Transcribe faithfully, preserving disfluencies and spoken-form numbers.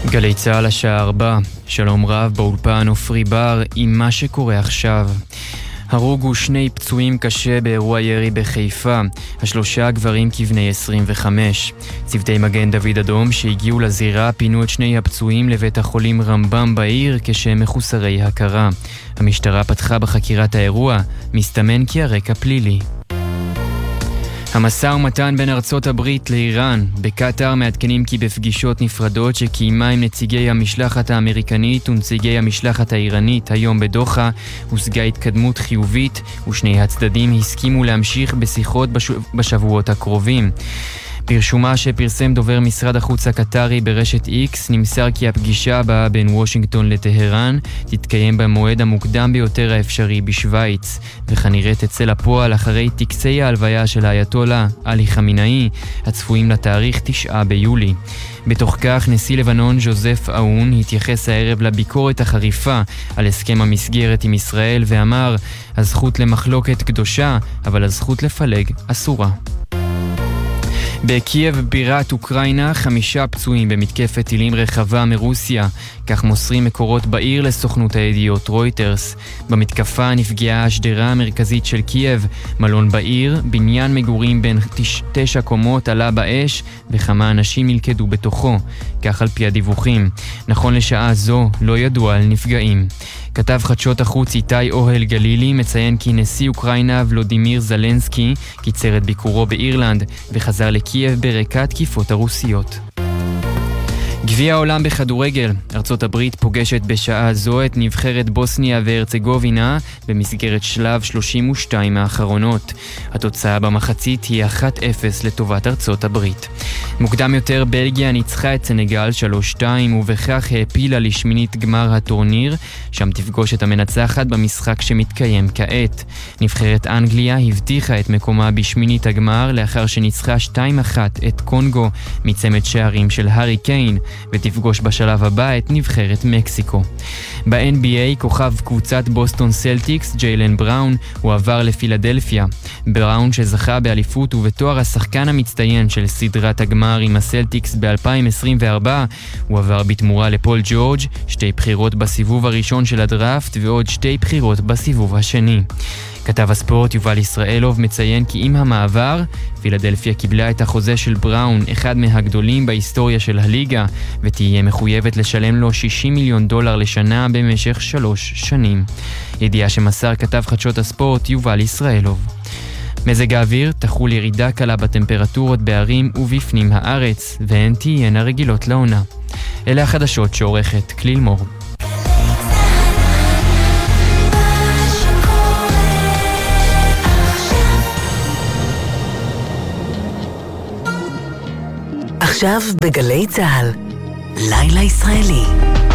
גלי צהל השעה ארבע, שלום רב באולפן עופרי בר עם מה שקורה עכשיו. הרוגו שני פצועים קשה באירוע ירי בחיפה, השלושה גברים כבני עשרים וחמש. צוותי מגן דוד אדום שהגיעו לזירה פינו את שני הפצועים לבית החולים רמב"ם בעיר כשהם מחוסרי הכרה. המשטרה פתחה בחקירת האירוע, מסתמן כי הרקע פלילי. המשא ומתן בין ארצות הברית לאיראן. בקטר מעדכנים כי בפגישות נפרדות שקיימה עם נציגי המשלחת האמריקנית ונציגי המשלחת האיראנית היום בדוחה הושגה התקדמות חיובית ושני הצדדים הסכימו להמשיך בשיחות בשבועות הקרובים. פרשומה שפרסם דובר משרד החוץ הקטרי ברשת איקס נמסר כי הפגישה הבאה בין וושינגטון לטהרן תתקיים במועד המוקדם ביותר האפשרי בשוויץ, וכנראה תצא לפועל אחרי טקסי ההלוויה של האייתולה עלי חמינאי הצפויים לתאריך תשעה ביולי. בתוך כך נשיא לבנון ז'וזף אאון התייחס הערב לביקורת החריפה על הסכם המסגרת עם ישראל ואמר, הזכות למחלוקת קדושה, אבל הזכות לפלג אסורה. בקייב בירת אוקראינה חמישה פצועים במתקפת טילים רחבה מרוסיה, כך מוסרים מקורות בעיר לסוכנות הידיעות רויטרס. במתקפה נפגעה השדרה המרכזית של קייב, מלון בעיר, בניין מגורים בין תש... תשע קומות עלה באש וכמה אנשים נלכדו בתוכו, כך על פי הדיווחים. נכון לשעה זו לא ידוע על נפגעים. כתב חדשות החוץ איתי אוהל גלילי מציין כי נשיא אוקראינה ולודימיר זלנסקי קיצר את ביקורו באירלנד וחזר לקייב ברקע תקיפות הרוסיות. גביע העולם בכדורגל. ארצות הברית פוגשת בשעה זו את נבחרת בוסניה והרצגובינה במסגרת שלב שלושים ושתיים האחרונות. התוצאה במחצית היא אחת אפס לטובת ארצות הברית. מוקדם יותר בלגיה ניצחה את סנגל שלוש שתיים ובכך העפילה לשמינית גמר הטורניר, שם תפגוש את המנצחת במשחק שמתקיים כעת. נבחרת אנגליה הבטיחה את מקומה בשמינית הגמר לאחר שניצחה שתיים אחת את קונגו מצמד שערים של הארי קיין, ותפגוש בשלב הבא את נבחרת מקסיקו. ב-אן בי איי כוכב קבוצת בוסטון סלטיקס ג'יילן בראון הוא עבר לפילדלפיה. בראון שזכה באליפות ובתואר השחקן המצטיין של סדרת הגמר עם הסלטיקס ב-אלפיים עשרים וארבע הוא עבר בתמורה לפול ג'ורג', שתי בחירות בסיבוב הראשון של הדראפט ועוד שתי בחירות בסיבוב השני. כתב הספורט יובל ישראלוב מציין כי עם המעבר, פילדלפיה קיבלה את החוזה של בראון, אחד מהגדולים בהיסטוריה של הליגה, ותהיה מחויבת לשלם לו שישים מיליון דולר לשנה במשך שלוש שנים. ידיעה שמסר כתב חדשות הספורט יובל ישראלוב. מזג האוויר תחול ירידה קלה בטמפרטורות בערים ובפנים הארץ, והן תהיינה רגילות לעונה. אלה החדשות שעורכת כליל מור. עכשיו בגלי צהל, לילה ישראלי.